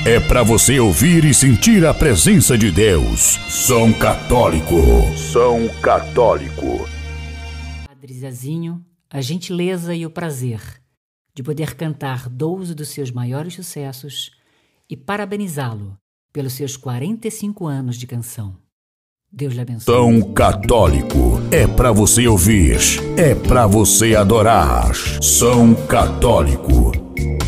é para você ouvir e sentir a presença de Deus. Som Católico. Som Católico. Padre Zezinho, a gentileza e o prazer de poder cantar 12 dos seus maiores sucessos e parabenizá-lo pelos seus 45 anos de canção. Deus lhe abençoe. Som Católico é para você ouvir, é para você adorar. Som Católico.